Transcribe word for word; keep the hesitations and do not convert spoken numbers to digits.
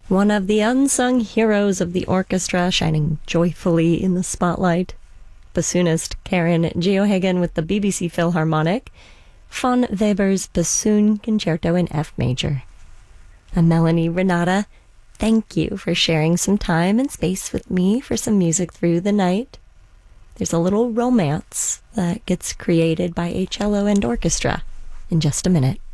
One of the unsung heroes of the orchestra, shining joyfully in the spotlight. Bassoonist Karen Geohagen with the B B C Philharmonic, von Weber's Bassoon Concerto in F major. I'm Melanie Renata. Thank you for sharing some time and space with me for some music through the night. There's a little romance that gets created by a cello and orchestra in just a minute.